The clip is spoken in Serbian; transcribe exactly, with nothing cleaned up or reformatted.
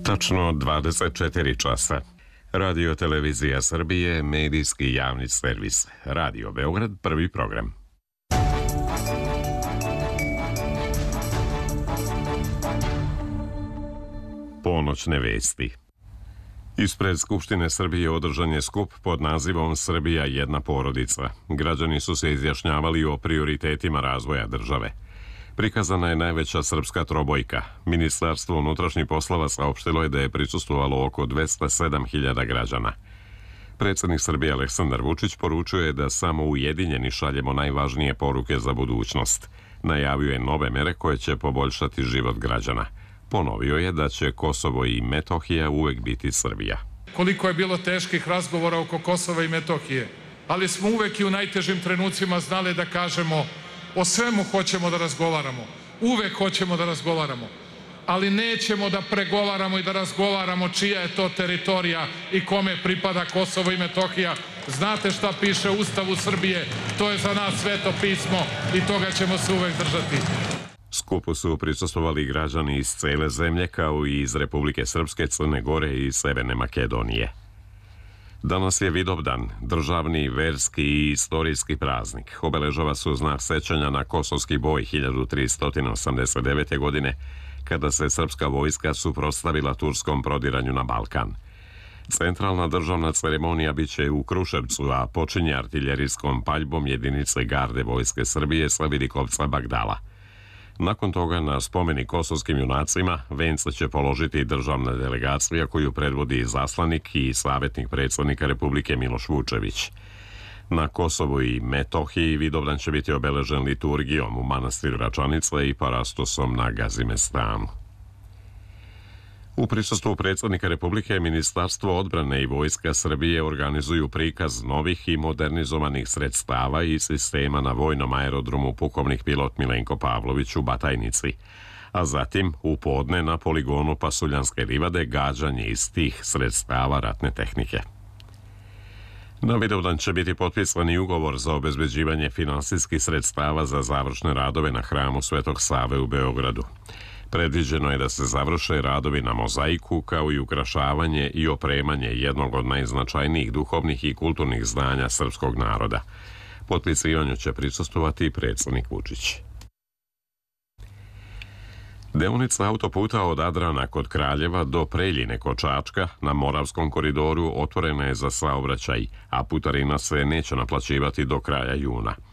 Tačno dvadeset četiri časa. Radio Televizija Srbije, medijski javni servis. Radio Beograd, prvi program. Ponoćne vesti. Ispred Skupštine Srbije održan je skup pod nazivom Srbija jedna porodica. Građani su se izjašnjavali o prioritetima razvoja države. Prikazana je najveća srpska trobojka. Ministarstvo unutrašnjih poslova saopštilo je da je prisustvovalo oko dvesta sedam hiljada građana. Predsjednik Srbije Aleksandar Vučić poručuje da samo ujedinjeni šaljemo najvažnije poruke za budućnost. Najavio je nove mere koje će poboljšati život građana. Ponovio je da će Kosovo i Metohija uvek biti Srbija. Koliko je bilo teških razgovora oko Kosova i Metohije, ali smo uvek i u najtežim trenucima znali da kažemo o svemu hoćemo da razgovaramo. Uvek hoćemo da razgovaramo. Ali nećemo da pregovaramo i da razgovaramo čija je to teritorija i kome pripada Kosovo i Metohija. Znate šta piše u Ustavu Srbije? To je za nas sveto pismo i toga ćemo se uvek držati. Skupu su prisustvovali građani iz cele zemlje kao i iz Republike Srpske, Crne Gore i Severne Makedonije. Danas je Vidovdan, državni, verski i istorijski praznik. Obeležava se u znak sećanja na Kosovski boj hiljadu tristo osamdeset devete. godine, kada se srpska vojska suprotstavila turskom prodiranju na Balkan. Centralna državna ceremonija biće u Kruševcu, a počinje artiljerijskom paljbom jedinice garde Vojske Srbije sa Vidikovca Bagdala. Nakon toga na spomenik kosovskim junacima vence će položiti državna delegacija koju predvodi izaslanik i savjetnik predsjednika Republike Miloš Vučević. Na Kosovu i Metohiji Vidovdan će biti obeležen liturgijom u manastiru Račanica i parastosom na Gazimestanu. U prisustvu predsjednika Republike, Ministarstvo odbrane i Vojska Srbije organizuju prikaz novih i modernizovanih sredstava i sistema na vojnom aerodromu pukovnik pilot Milenko Pavlović u Batajnici, a zatim u podne na poligonu Pasuljanske livade gađanje iz tih sredstava ratne tehnike. Na Vidovdan će biti potpisan i ugovor za obezbeđivanje finansijskih sredstava za završne radove na hramu Svetog Save u Beogradu. Predviđeno je da se završe radovi na mozaiku kao i ukrašavanje i opremanje jednog od najznačajnijih duhovnih i kulturnih zdanja srpskog naroda. Potpisivanju će prisustvovati i predsjednik Vučić. Deonica autoputa od Adrana kod Kraljeva do Preljine kod Čačka na Moravskom koridoru otvorena je za saobraćaj, a putarina se neće naplaćivati do kraja juna.